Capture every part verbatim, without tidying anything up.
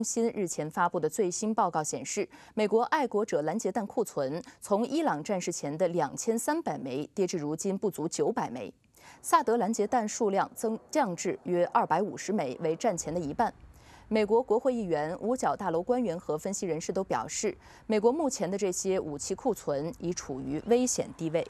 新日前发布的最新报告显示，美国爱国者拦截弹库存从伊朗战事前的两千三百枚跌至如今不足九百枚，萨德拦截弹数量增降至约二百五十枚，为战前的一半。美国国会议员、五角大楼官员和分析人士都表示，美国目前的这些武器库存已处于危险地位。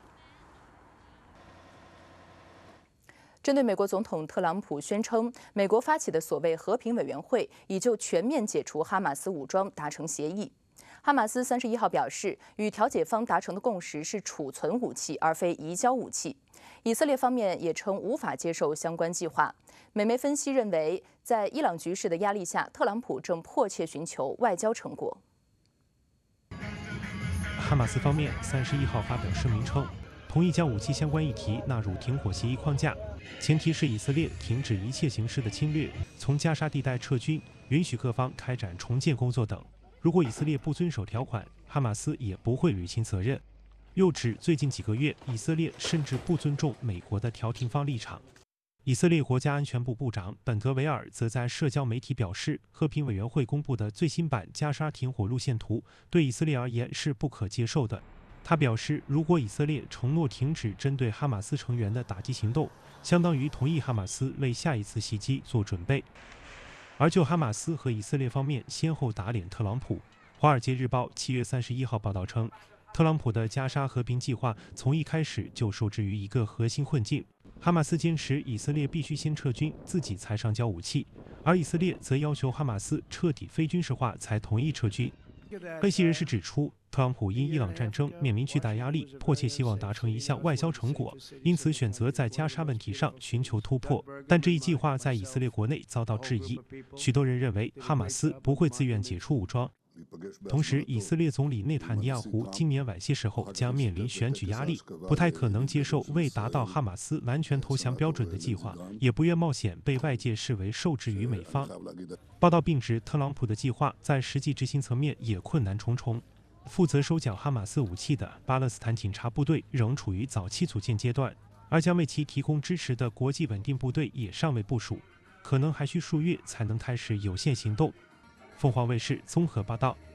针对美国总统特朗普宣称，美国发起的所谓和平委员会已就全面解除哈马斯武装达成协议。哈马斯三十一号表示，与调解方达成的共识是储存武器，而非移交武器。以色列方面也称无法接受相关计划。美媒分析认为，在伊朗局势的压力下，特朗普正迫切寻求外交成果。 哈马斯方面三十一号发表声明称，同意将武器相关议题纳入停火协议框架，前提是以色列停止一切形式的侵略，从加沙地带撤军，允许各方开展重建工作等。如果以色列不遵守条款，哈马斯也不会履行责任。又指最近几个月，以色列甚至不尊重美国的调停方立场。以色列国家安全部部长本格维尔则在社交媒体表示，和平委员会公布的最新版加沙停火路线图对以色列而言是不可接受的。他表示，如果以色列承诺停止针对哈马斯成员的打击行动，相当于同意哈马斯为下一次袭击做准备。而就哈马斯和以色列方面先后打脸特朗普，《华尔街日报》七月三十一号报道称，特朗普的加沙和平计划从一开始就受制于一个核心困境：哈马斯坚持以色列必须先撤军，自己才上交武器，而以色列则要求哈马斯彻底非军事化才同意撤军。分析人士指出，特朗普因伊朗战争面临巨大压力，迫切希望达成一项外交成果，因此选择在加沙问题上寻求突破。但这一计划在以色列国内遭到质疑，许多人认为哈马斯不会自愿解除武装。同时，以色列总理内塔尼亚胡今年晚些时候将面临选举压力，不太可能接受未达到哈马斯完全投降标准的计划，也不愿冒险被外界视为受制于美方。报道并指，特朗普的计划在实际执行层面也困难重重。负责收缴哈马斯武器的巴勒斯坦警察部队仍处于早期组建阶段，而将为其提供支持的国际稳定部队也尚未部署，可能还需数月才能开始有限行动。凤凰卫视综合报道。